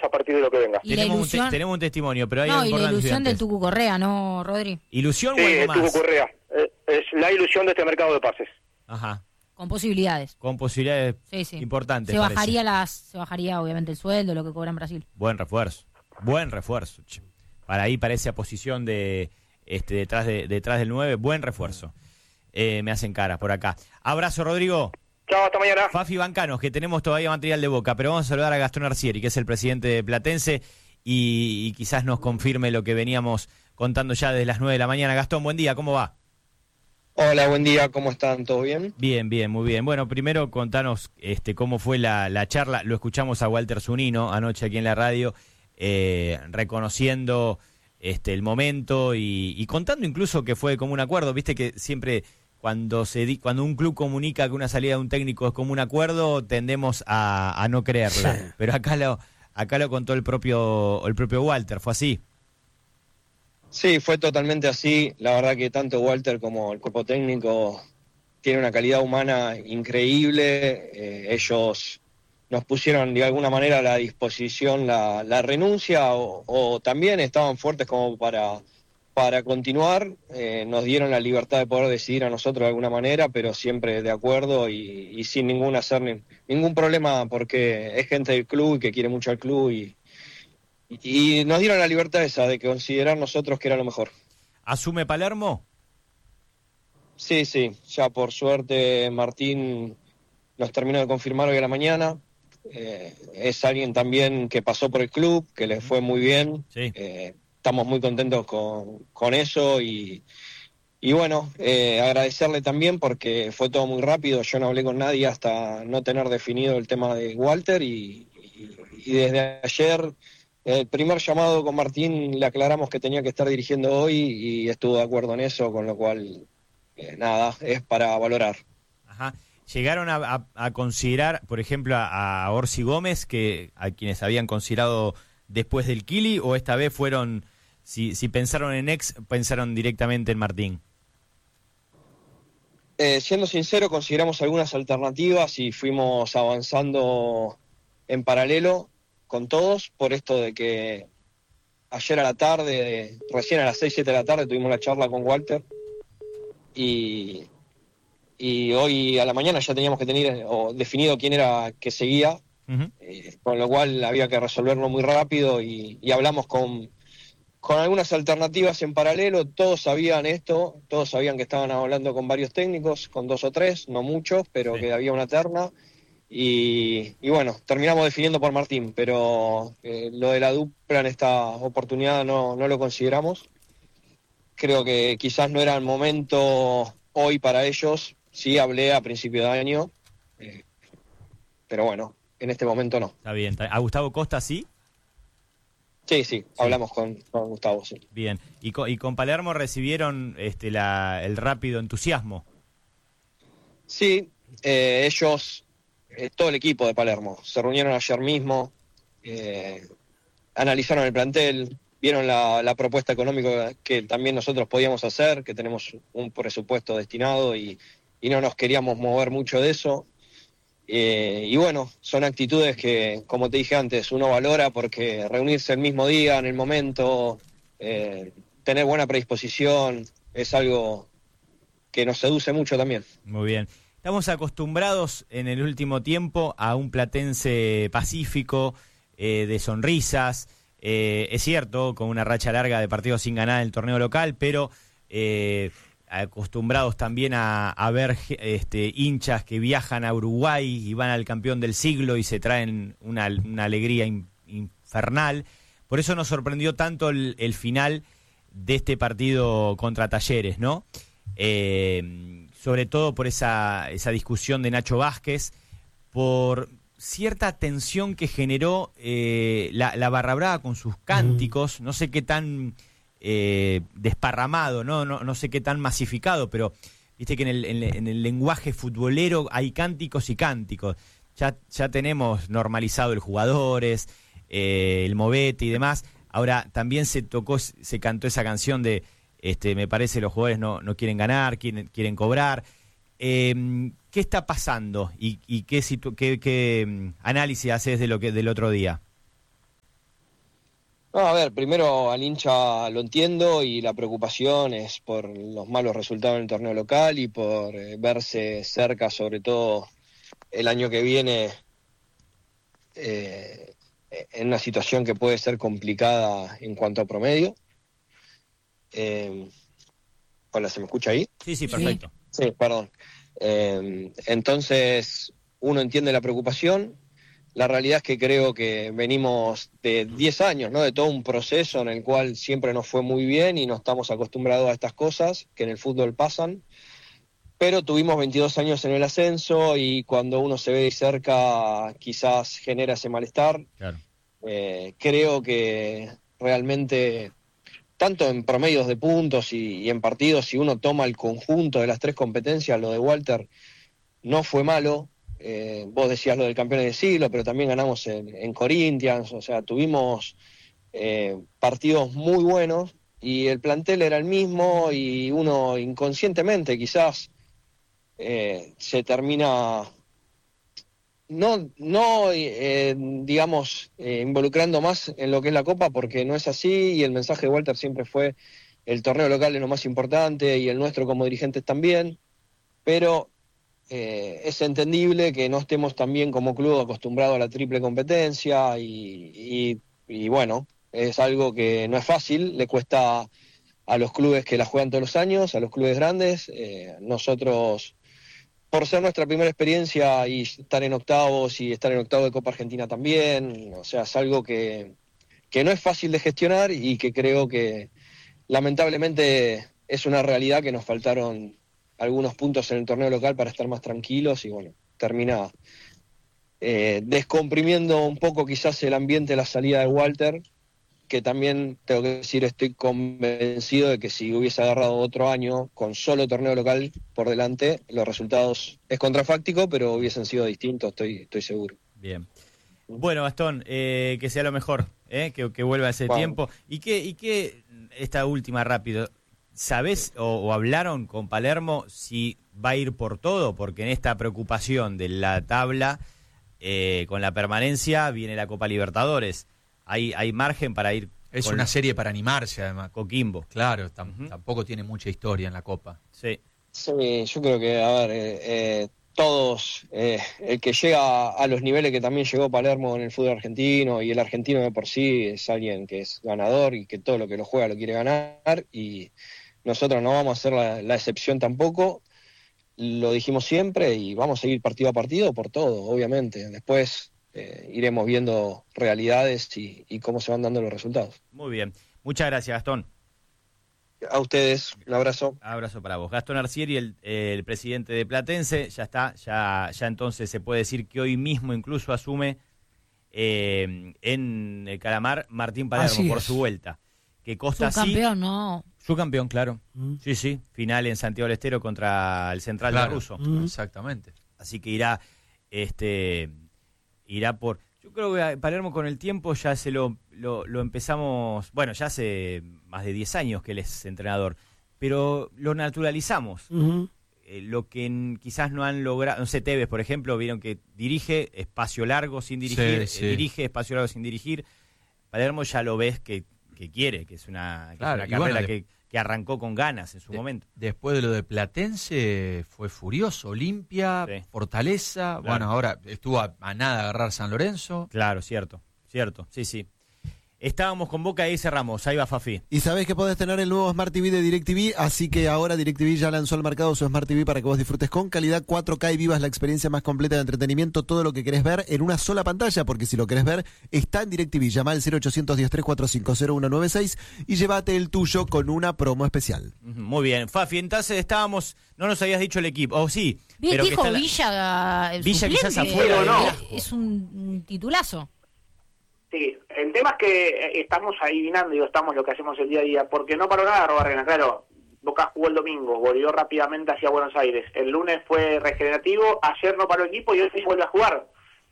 a partir de lo que venga. Y Tenemos un testimonio, pero hay algo y la importante ilusión del antes. Tucu Correa, ¿no, Rodri? ¿Ilusión Sí, o algo el Tucu más? Correa. Es la ilusión de este mercado de pases. Ajá. Con posibilidades. Con posibilidades Sí. importantes. Se parece. bajaría obviamente el sueldo, lo que cobra en Brasil. Buen refuerzo. Che. Para ahí, para esa posición de detrás del 9, buen refuerzo. Me hacen caras por acá. Abrazo, Rodrigo. Chao, hasta mañana. Fafi Bancanos, que tenemos todavía material de Boca, pero vamos a saludar a Gastón Arcieri, que es el presidente de Platense, y quizás nos confirme lo que veníamos contando ya desde las 9 de la mañana. Gastón, buen día, ¿cómo va? Hola, buen día, ¿cómo están? ¿Todo bien? Bien, muy bien. Bueno, primero contanos cómo fue la charla. Lo escuchamos a Walter Zunino anoche aquí en la radio, reconociendo el momento y contando incluso que fue como un acuerdo. Viste que siempre cuando un club comunica que una salida de un técnico es como un acuerdo, tendemos a no creerla. Sí. Pero acá lo contó el propio Walter, ¿fue así? Sí, fue totalmente así. La verdad que tanto Walter como el cuerpo técnico tienen una calidad humana increíble. Ellos nos pusieron de alguna manera a la disposición la renuncia o también estaban fuertes como para continuar. Nos dieron la libertad de poder decidir a nosotros de alguna manera, pero siempre de acuerdo y sin ningún problema, porque es gente del club y que quiere mucho al club y nos dieron la libertad esa de considerar nosotros que era lo mejor. ¿Asume Palermo? Sí, ya por suerte Martín nos terminó de confirmar hoy a la mañana. Es alguien también que pasó por el club, que le fue muy bien. Sí. Estamos muy contentos con eso y bueno, agradecerle también porque fue todo muy rápido. Yo no hablé con nadie hasta no tener definido el tema de Walter y desde ayer... El primer llamado con Martín le aclaramos que tenía que estar dirigiendo hoy y estuvo de acuerdo en eso, con lo cual, nada, es para valorar. Ajá. ¿Llegaron a considerar, por ejemplo, a Orsi Gómez, a quienes habían considerado después del Kili, o esta vez fueron, si pensaron en pensaron directamente en Martín? Siendo sincero, consideramos algunas alternativas y fuimos avanzando en paralelo con todos, por esto de que ayer a la tarde, recién a las 6, 7 de la tarde tuvimos la charla con Walter y hoy a la mañana ya teníamos que tener definido quién era que seguía, con lo cual había que resolverlo muy rápido y hablamos con algunas alternativas en paralelo. Todos sabían esto, todos sabían que estaban hablando con varios técnicos, con 2 o 3, no muchos, pero sí, que había una terna. Y bueno, terminamos definiendo por Martín, pero lo de la dupla en esta oportunidad no lo consideramos. Creo que quizás no era el momento hoy para ellos. Sí hablé a principio de año, pero bueno, en este momento no. Está bien. ¿A Gustavo Costa sí? Sí, hablamos con Gustavo, sí. Bien. ¿Y con Palermo recibieron el rápido entusiasmo? Sí, ellos... todo el equipo de Palermo se reunieron ayer mismo, analizaron el plantel, vieron la propuesta económica que también nosotros podíamos hacer, que tenemos un presupuesto destinado y no nos queríamos mover mucho de eso. Y bueno, son actitudes que, como te dije antes, uno valora porque reunirse el mismo día, en el momento, tener buena predisposición, es algo que nos seduce mucho también. Muy bien. Estamos acostumbrados en el último tiempo a un platense pacífico, de sonrisas, es cierto, con una racha larga de partidos sin ganar en el torneo local, pero acostumbrados también a ver hinchas que viajan a Uruguay y van al campeón del siglo y se traen una alegría infernal. Por eso nos sorprendió tanto el final de este partido contra Talleres, ¿no? Sobre todo por esa discusión de Nacho Vázquez, por cierta tensión que generó la Barra Brava con sus cánticos, no sé qué tan desparramado, no sé qué tan masificado, pero viste que en el lenguaje futbolero hay cánticos y cánticos. Ya tenemos normalizado el jugadores, el movete y demás. Ahora también se cantó esa canción de me parece los jugadores no quieren ganar, quieren cobrar. ¿Qué está pasando y qué análisis haces del otro día? No, a ver, primero al hincha lo entiendo y la preocupación es por los malos resultados en el torneo local y por verse cerca, sobre todo el año que viene, en una situación que puede ser complicada en cuanto a promedio. Hola, ¿se me escucha ahí? Sí, perfecto. Sí, perdón. Entonces, uno entiende la preocupación. La realidad es que creo que venimos de 10 años, ¿no? De todo un proceso en el cual siempre nos fue muy bien y no estamos acostumbrados a estas cosas que en el fútbol pasan. Pero tuvimos 22 años en el ascenso y cuando uno se ve de cerca quizás genera ese malestar. Claro. Creo que realmente, tanto en promedios de puntos y en partidos, si uno toma el conjunto de las tres competencias, lo de Walter no fue malo. Vos decías lo del campeones de siglo, pero también ganamos en Corinthians, o sea, tuvimos partidos muy buenos y el plantel era el mismo y uno inconscientemente quizás se termina involucrando más en lo que es la Copa, porque no es así y el mensaje de Walter siempre fue el torneo local es lo más importante y el nuestro como dirigentes también, pero es entendible que no estemos también como club acostumbrados a la triple competencia y bueno, es algo que no es fácil, le cuesta a los clubes que la juegan todos los años, a los clubes grandes. Nosotros, por ser nuestra primera experiencia y estar en octavos y estar en octavo de Copa Argentina también, o sea, es algo que no es fácil de gestionar y que creo que lamentablemente es una realidad que nos faltaron algunos puntos en el torneo local para estar más tranquilos y bueno, termina descomprimiendo un poco quizás el ambiente de la salida de Walter, que también tengo que decir, estoy convencido de que si hubiese agarrado otro año con solo torneo local por delante, los resultados es contrafáctico, pero hubiesen sido distintos, estoy seguro. Bien. Bueno, Gastón, que sea lo mejor, que vuelva ese tiempo. ¿Y qué, esta última rápido, ¿sabés o hablaron con Palermo si va a ir por todo? Porque en esta preocupación de la tabla, con la permanencia, viene la Copa Libertadores. ¿Hay margen para ir? Es una serie para animarse, además. Coquimbo. Claro, tampoco tiene mucha historia en la Copa. Sí. Sí, yo creo que, a ver, todos, el que llega a los niveles que también llegó Palermo en el fútbol argentino, y el argentino de por sí es alguien que es ganador y que todo lo que lo juega lo quiere ganar, y nosotros no vamos a ser la excepción tampoco, lo dijimos siempre y vamos a seguir partido a partido por todo, obviamente. Después iremos viendo realidades y cómo se van dando los resultados. Muy bien. Muchas gracias, Gastón. A ustedes, un abrazo. Abrazo para vos. Gastón Arcieri, el presidente de Platense, ya está, ya entonces se puede decir que hoy mismo incluso asume en el Calamar Martín Palermo por su vuelta. Que Costa Subcampeón, ¿no? Subcampeón, claro. Sí, final en Santiago del Estero contra el Central de Russo. Exactamente. Así que irá por... Yo creo que Palermo con el tiempo ya se lo empezamos... Bueno, ya hace más de 10 años que él es entrenador, pero lo naturalizamos. Lo que quizás no han logrado... No sé, Tevez, por ejemplo, vieron que dirige espacio largo sin dirigir, dirige espacio largo sin dirigir. Palermo ya lo ves que quiere, que es una carrera bueno, que arrancó con ganas en su momento. Después de lo de Platense fue furioso, Olimpia, Fortaleza, claro. Bueno, ahora estuvo a nada de agarrar San Lorenzo. Claro, cierto, sí. Estábamos con Boca y ahí cerramos, ahí va Fafi. Y sabés que podés tener el nuevo Smart TV de DirecTV, así que ahora DirecTV ya lanzó al mercado su Smart TV para que vos disfrutes con calidad 4K y vivas la experiencia más completa de entretenimiento, todo lo que querés ver en una sola pantalla, porque si lo querés ver, está en DirecTV. Llama al 0810-345-0196 y llévate el tuyo con una promo especial. Muy bien, Fafi, entonces no nos habías dicho el equipo, sí. Bien, pero dijo Villa, el Villa suplente, quizás afuera. No. Es un titulazo. Sí, el tema es que estamos adivinando, estamos lo que hacemos el día a día, porque no paró nada Robarrena, claro. Boca jugó el domingo, volvió rápidamente hacia Buenos Aires. El lunes fue regenerativo, ayer no paró el equipo y hoy vuelve a jugar.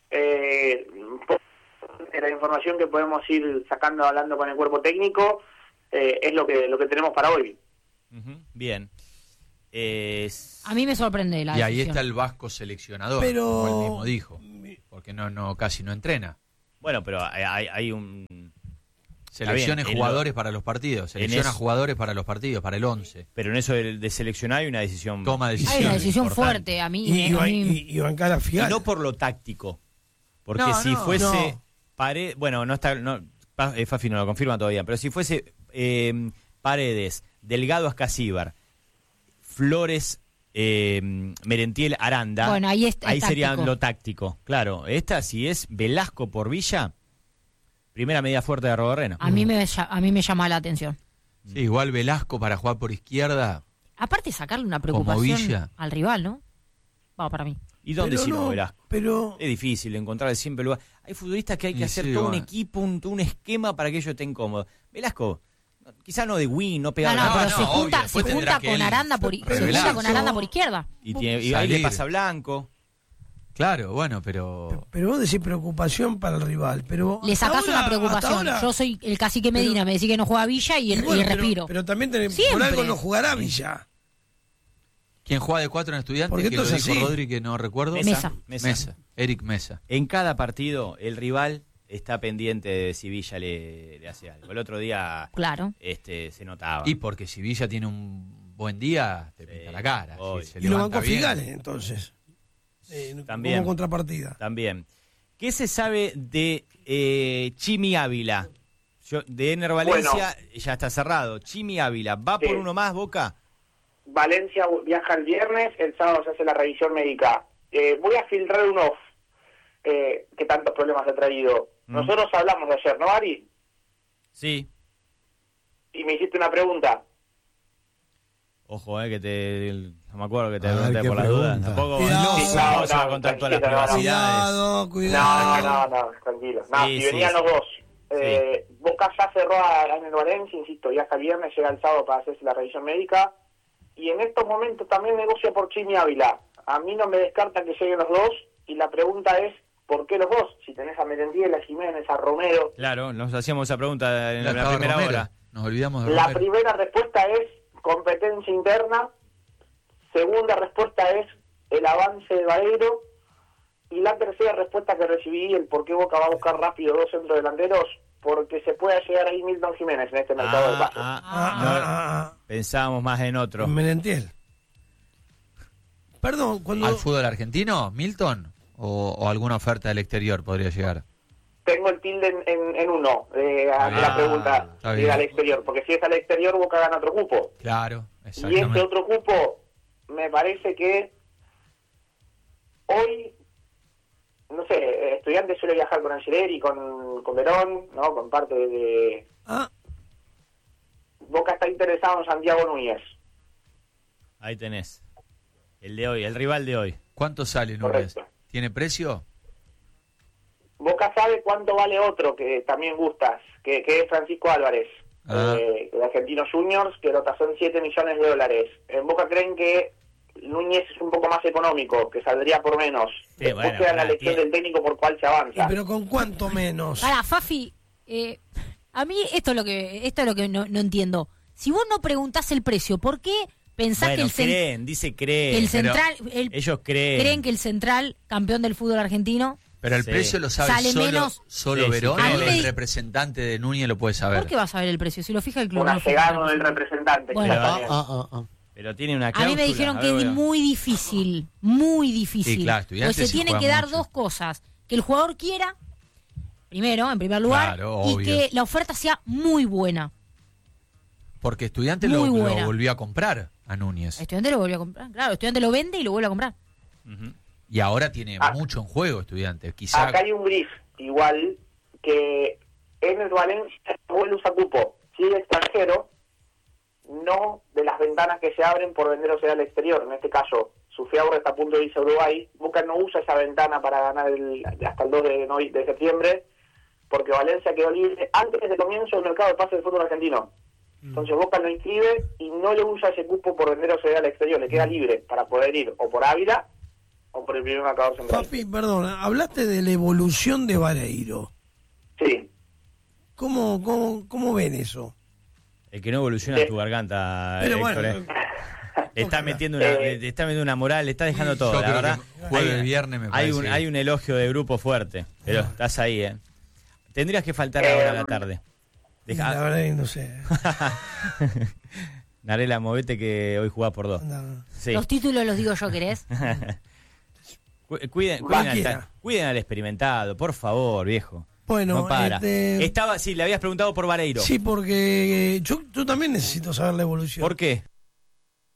La información que podemos ir sacando hablando con el cuerpo técnico es lo que tenemos para hoy. Bien. A mí me sorprende la decisión. Y ahí está el vasco seleccionador, pero... como él mismo dijo, porque casi no entrena. Bueno, pero hay un... Seleccione jugadores para los partidos, selecciona jugadores para los partidos, para el 11. Pero en eso de seleccionar hay una decisión. Toma decisiones. Hay una decisión fuerte a mí. Y bancar a Figal. Y no por lo táctico. Porque si fuese Paredes, bueno, no está, Fafi no lo confirma todavía, pero si fuese Paredes, Delgado, Ascasíbar, Flores, Merentiel, Aranda, bueno, ahí sería lo táctico. Claro, si es Velasco por Villa, primera medida fuerte de Arrobarrena. A mí me llama la atención. Sí, igual Velasco para jugar por izquierda. Aparte sacarle una preocupación al rival, ¿no? Va para mí. ¿Y dónde sirve Velasco? Pero es difícil encontrar siempre lugar. Hay futbolistas que hay que hacer todo un equipo, un esquema para que ellos estén cómodos. Velasco, quizás no de win, no pegado. Pero se junta con Aranda por izquierda. Y ahí le pasa Blanco. Claro, bueno, pero vos decís preocupación para el rival, pero le sacás una preocupación. Yo soy el cacique Medina, me decís que no juega Villa y respiro. Pero también por algo no jugará Villa. ¿Quién juega de 4 en Estudiantes? Porque que lo dijo Rodri, que no recuerdo. Mesa. Eric Mesa. En cada partido, el rival está pendiente de si Villa le hace algo. El otro día se notaba. Y porque si Villa tiene un buen día, te pinta la cara. Y lo bancó Figal, entonces. También. Como contrapartida. También. ¿Qué se sabe de Chimi Ávila? De Ener Valencia ya está cerrado. Chimi Ávila, ¿va por uno más, Boca? Valencia viaja el viernes, el sábado se hace la revisión médica. Voy a filtrar un off que tantos problemas ha traído. Nosotros hablamos de ayer, ¿no, Ari? Sí. Y me hiciste una pregunta. Ojo, no me acuerdo que te pregunté por las dudas. Tampoco vamos a contar todas las privacidades. Cuidado. No, tranquilo. Si venían los dos. Boca ya cerró en el Valencia, insisto, viaja el viernes, llega el sábado para hacerse la revisión médica. Y en estos momentos también negocia por Chimi Ávila. A mí no me descarta que lleguen los dos. Y la pregunta es, ¿por qué los dos? Si tenés a Merentiel, a Jiménez, a Romero. Claro, nos hacíamos esa pregunta en la primera Romero. hora. Nos olvidamos de Romero. La primera respuesta es competencia interna. Segunda respuesta es el avance de Vareiro. Y la tercera respuesta que recibí, el por qué Boca va a buscar rápido dos centrodelanteros, porque se puede llegar ahí Milton Jiménez en este mercado de pasos. Pensábamos más en otro. Merentiel. Perdón, ¿al fútbol argentino, Milton? ¿O alguna oferta del exterior podría llegar? Tengo el tilde en uno la pregunta al exterior, porque si es al exterior Boca gana otro cupo. Claro, exactamente. Y ese otro cupo me parece que hoy, no sé, Estudiantes suele viajar con Angeleri, con Verón, ¿no? Con parte de... Boca está interesado en Santiago Núñez. Ahí tenés. El de hoy, el rival de hoy. ¿Cuánto sale Núñez? ¿Tiene precio? Boca sabe cuánto vale otro que también gustas, que es Francisco Álvarez, de Argentinos Juniors, que son $7 millones. En Boca creen que Núñez es un poco más económico, que saldría por menos. Después queda la elección del técnico por cuál se avanza. ¿Pero con cuánto menos? Fafi, a mí esto es lo que no entiendo. Si vos no preguntás el precio, ¿por qué pensás que creen? El central, ellos creen que el central campeón del fútbol argentino... Pero el precio lo sabe solo Verón, o el representante de Núñez lo puede saber. ¿Por qué va a saber el precio? Si lo fija el club. Un allegado del representante. Bueno. Pero tiene una cláusula. A mí me dijeron que es muy difícil. Sí, claro, pues se tienen que dar dos cosas. Que el jugador quiera, primero, en primer lugar, y que la oferta sea muy buena. Porque Estudiantes lo volvió a comprar a Núñez. Estudiantes lo volvió a comprar, claro. Estudiantes lo vende y lo vuelve a comprar. Y ahora tiene mucho en juego Estudiantes. Quizá... Acá hay un brief, igual, que en el Valencia vuelve a usar cupo. Si el extranjero, no de las ventanas que se abren por vender o sea al exterior. En este caso, Sufiaurre está a punto de irse a Uruguay. Boca no usa esa ventana para ganar hasta el 2 de septiembre, porque Valencia quedó libre antes del comienzo del mercado de pases del fútbol argentino. Entonces Boca lo inscribe y no le usa ese cupo por vender o sea al exterior. Le queda libre para poder ir o por Ávila o por el primer marcador central. Papi, perdón, hablaste de la evolución de Vareiro. Sí. ¿Cómo ven eso? El que no evoluciona es tu garganta, pero Héctor. Bueno, está metiendo una moral, le está dejando todo, yo la verdad. Jueves, viernes me parece. Hay un elogio de grupo fuerte, pero estás ahí, Tendrías que faltar ahora a la tarde. La verdad que no sé. Narela, movete que hoy jugás por 2. No. Sí. Los títulos los digo yo, ¿querés? Cuiden al experimentado, por favor, viejo. Bueno, no para. Sí, le habías preguntado por Vareiro. Sí, porque yo también necesito saber la evolución. ¿Por qué?